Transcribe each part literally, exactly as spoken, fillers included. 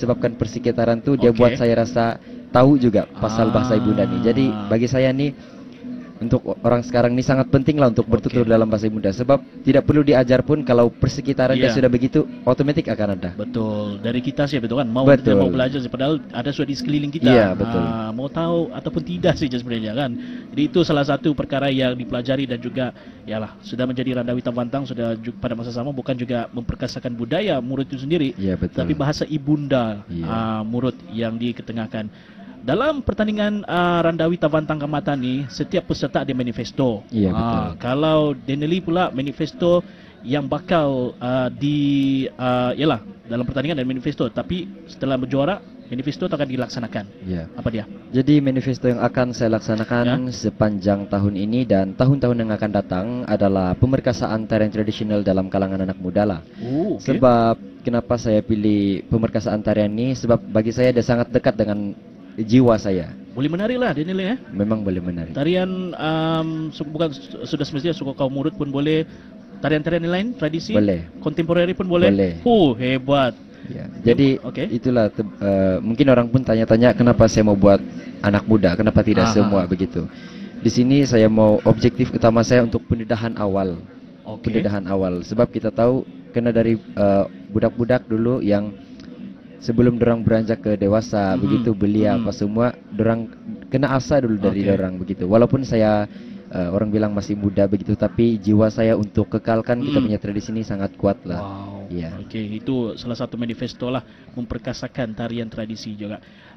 disebabkan persekitaran tuh dia Oke. buat saya rasa tahu juga pasal bahasa ibunda nih. Jadi Ah. bagi saya nih untuk o- orang sekarang ini sangat penting lah untuk bertutur Oke. dalam bahasa ibunda, sebab tidak perlu diajar pun kalau persekitaran dia Iya. sudah begitu otomatis akan ada. Betul, dari kita sih betul kan, mau tidak mau Betul. belajar sih, padahal ada sudah di sekeliling kita. Iya, betul. Ah, mau tahu ataupun tidak sih sebenarnya kan. Jadi itu salah satu perkara yang dipelajari dan juga yalah sudah menjadi Randawi Tavantang sudah ju- pada masa sama bukan juga memperkasakan budaya murid itu sendiri, Iya, betul. tapi bahasa ibunda Iya. ah, murid yang diketengahkan. Dalam pertandingan uh, Randawi Tavantang Kamatan ni, setiap peserta ada manifesto. Iya, Ah, betul. kalau Deneli pula manifesto yang bakal uh, di uh, yalah dalam pertandingan dan manifesto, tapi setelah berjuara manifesto akan dilaksanakan. Iya. Apa dia? Jadi manifesto yang akan saya laksanakan sepanjang tahun ini dan tahun-tahun yang akan datang adalah pemerkasaan tarian tradisional dalam kalangan anak muda lah. Oh, okey. Sebab kenapa saya pilih pemerkasaan tarian ini? Sebab bagi saya dia sangat dekat dengan jiwa saya. Boleh menarik lah Deneli eh. Memang boleh menarik. Tarian um, su- bukan su- sudah semestinya suku kaum murid pun boleh. Tarian-tarian lain tradisi Boleh. kontemporari pun boleh. Boleh. Oh, hebat. Ya. Jadi Okey. itulah te- uh, mungkin orang pun tanya-tanya kenapa saya mau buat anak muda, kenapa tidak Aha. semua begitu. Di sini saya mau objektif utama saya untuk pendidikan awal. Okey. Pendidikan awal sebab kita tahu kena dari uh, budak-budak dulu yang sebelum dorang beranjak ke dewasa Mhm. begitu belia Mhm. apa semua dorang kena asa dulu dari Okey. dorang begitu. Walaupun saya uh, orang bilang masih muda begitu, tapi jiwa saya untuk kekalkan kita Hmm. punya tradisi ini sangat kuat lah. Wow. Iya. Okey, itu salah satu manifesto lah memperkasakan tarian tradisi juga.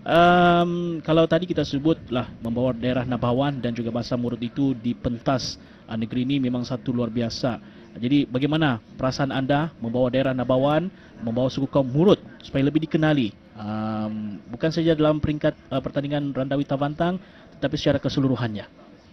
Um, kalau tadi kita sebut lah membawa daerah Nabawan dan juga bahasa Murut itu di pentas uh, negeri ini memang satu luar biasa. Jadi bagaimana perasaan anda membawa daerah Nabawan, membawa suku kaum Murut supaya lebih dikenali? Um, bukan saja dalam peringkat uh, pertandingan Randawi Tavantang, tetapi secara keseluruhannya.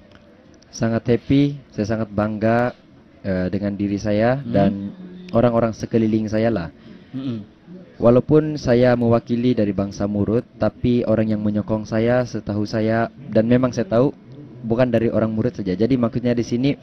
Sangat happy, saya sangat bangga uh, dengan diri saya Hmm. dan orang-orang sekeliling saya lah. Mm-mm. Walaupun saya mewakili dari bangsa Murut, tapi orang yang menyokong saya, setahu saya dan memang saya tahu bukan dari orang Murut saja. Jadi maksudnya di sini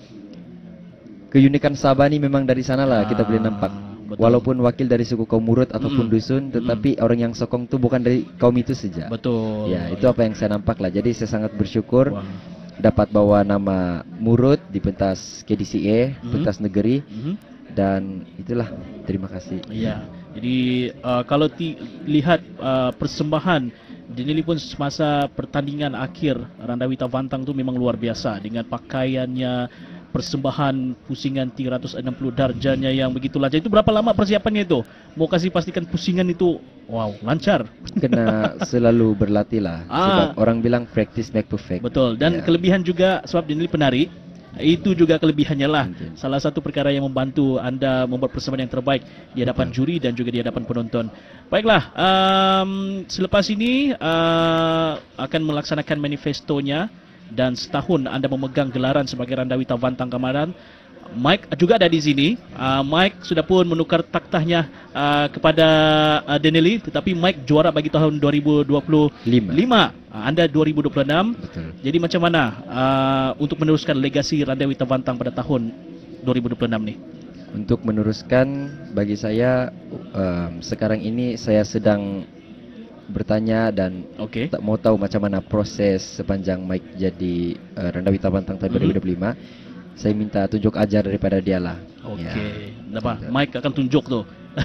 keunikan Sabah ini memang dari sana lah kita boleh nampak. betul. Walaupun wakil dari suku kaum Murut ataupun Mm-mm. dusun, tetapi orang yang sokong itu bukan dari kaum itu saja. Betul. Ya, itu apa yang saya nampak lah. Jadi saya sangat bersyukur Wah. dapat bawa nama Murut di pentas K D C A, Mhm. pentas negeri, Mhm. dan itulah. Terima kasih. Iya. Jadi uh, kalau ti- lihat uh, persembahan Deneli pun semasa pertandingan akhir Randawi Tavantang tu memang luar biasa dengan pakaiannya, persembahan pusingan tiga ratus enam puluh darjahnya yang begitulah. Jadi itu berapa lama persiapannya itu? Mau kasih pastikan pusingan itu wow, lancar. Kena selalu berlatih lah. Ah. Sebab orang bilang practice make perfect. Betul. Dan Ya. kelebihan juga sebab Deneli penari, itu juga kelebihannya lah. Mungkin. Salah satu perkara yang membantu anda membuat persembahan yang terbaik di hadapan juri dan juga di hadapan penonton. Baiklah, um, selepas ini uh, akan melaksanakan manifestonya dan setahun anda memegang gelaran sebagai Randawi Tavantang Kamaran. Mike juga ada di sini. Uh, Mike sudah pun menukar taktahnya uh, kepada uh, Deneli, tetapi Mike juara bagi tahun dua ribu dua puluh lima. Uh, anda dua ribu dua puluh enam. Betul. Jadi macam mana uh, untuk meneruskan legasi Randawi Tavantang pada tahun dua ribu dua puluh enam ni? Untuk meneruskan, bagi saya um, sekarang ini saya sedang bertanya dan Okey. tak mau tahu macam mana proses sepanjang Mike jadi uh, Randawi Tavantang tahun Mhm. dua ribu dua puluh lima. Saya minta tunjuk ajar daripada dia lah. Okey. Ya. Apa? Mike akan tunjuk tu.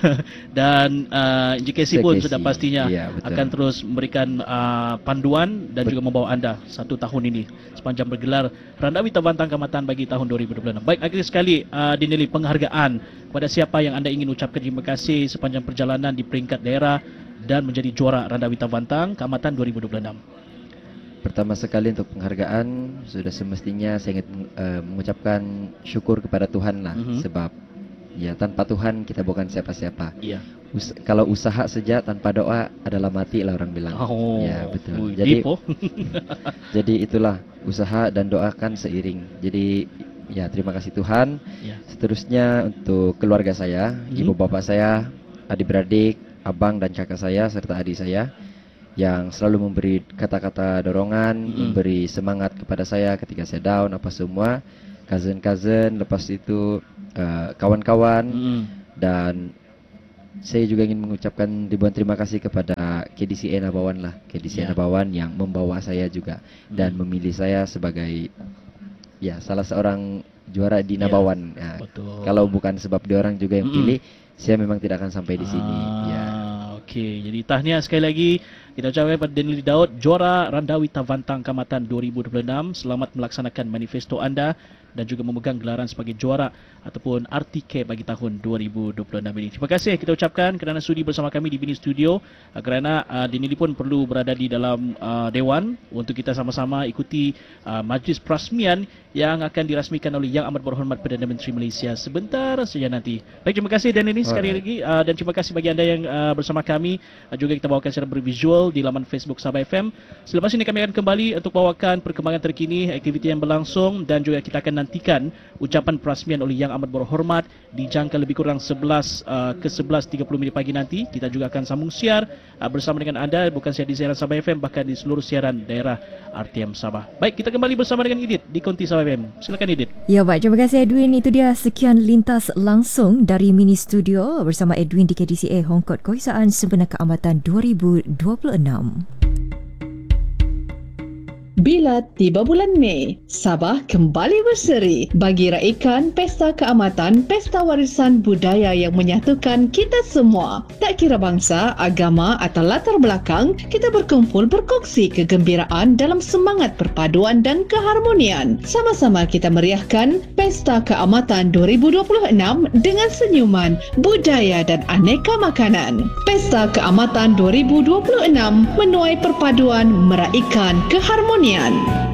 Dan uh, J K C pun J K C, sudah pastinya ya, betul. akan terus memberikan uh, panduan dan Bet- juga membawa anda satu tahun ini sepanjang bergelar Randawi Tavantang Kamatan bagi tahun dua ribu dua puluh enam. Baik, akhir sekali uh, Deneli, penghargaan kepada siapa yang anda ingin ucapkan terima kasih sepanjang perjalanan di peringkat daerah dan menjadi juara Randawi Tavantang Kamatan dua ribu dua puluh enam. Pertama sekali untuk penghargaan, sudah semestinya saya ingin uh, mengucapkan syukur kepada Tuhan lah. Mhm. Sebab ya tanpa Tuhan kita bukan siapa-siapa. Iya. Us- kalau usaha saja tanpa doa adalah mati lah orang bilang. Oh. Ya betul. Ui, Jadi deep, oh. jadi itulah, usaha dan doa kan seiring. Jadi ya terima kasih Tuhan. Ya. Seterusnya untuk keluarga saya, Mhm. ibu bapak saya, adik-beradik, abang dan kakak saya serta adik saya yang selalu memberi kata-kata dorongan, Mhm. memberi semangat kepada saya ketika saya down apa semua. Cousin-cousin, lepas itu uh, kawan-kawan Mm-mm. dan saya juga ingin mengucapkan ribuan terima kasih kepada K D C A Nabawan lah, K D C A Ya. Nabawan yang membawa saya juga dan Hmm. memilih saya sebagai ya salah seorang juara di Ya, Nabawan. Ya, betul. kalau bukan sebab diorang juga yang Mm-mm. pilih, saya memang tidak akan sampai di sini. Ya. Ah, okey. Jadi tahniah sekali lagi kita ucapkan kepada Denli Daud, juara Randawi Tavantang Kamatan dua ribu dua puluh enam. Selamat melaksanakan manifesto anda dan juga memegang gelaran sebagai juara ataupun R T K bagi tahun dua ribu dua puluh enam ini. Terima kasih kita ucapkan kerana sudi bersama kami di Bini Studio, uh, kerana uh, Denli pun perlu berada di dalam uh, Dewan untuk kita sama-sama ikuti uh, majlis perasmian yang akan dirasmikan oleh Yang Amat Berhormat Perdana Menteri Malaysia sebentar saja nanti. Baik, terima kasih Denli sekali Alright. lagi uh, dan terima kasih bagi anda yang uh, bersama kami. Uh, juga kita bawakan secara bervisual di laman Facebook Sabah F M. Selepas ini kami akan kembali untuk bawakan perkembangan terkini, aktiviti yang berlangsung dan juga kita akan nantikan ucapan perasmian oleh Yang Amat Berhormat di jangka lebih kurang sebelas uh, ke sebelas tiga puluh minit pagi nanti. Kita juga akan sambung siar uh, bersama dengan anda, bukan sahaja di siaran Sabah F M, bahkan di seluruh siaran daerah R T M Sabah. Baik, kita kembali bersama dengan Idit di Konti Sabah F M. Silakan Idit. Ya baik, terima kasih Edwin. Itu dia sekian lintas langsung dari Mini Studio bersama Edwin di K D C A Hongkot Kewisaan Sempena Keamatan dua ribu dua puluh enam. Bila tiba bulan Mei, Sabah kembali berseri bagi raikan Pesta Keamatan, Pesta Warisan Budaya yang menyatukan kita semua. Tak kira bangsa, agama atau latar belakang, kita berkumpul berkongsi kegembiraan dalam semangat perpaduan dan keharmonian. Sama-sama kita meriahkan Pesta Keamatan dua ribu dua puluh enam dengan senyuman, budaya dan aneka makanan. Pesta Keamatan dua ribu dua puluh enam menuai perpaduan, meraikan keharmonian.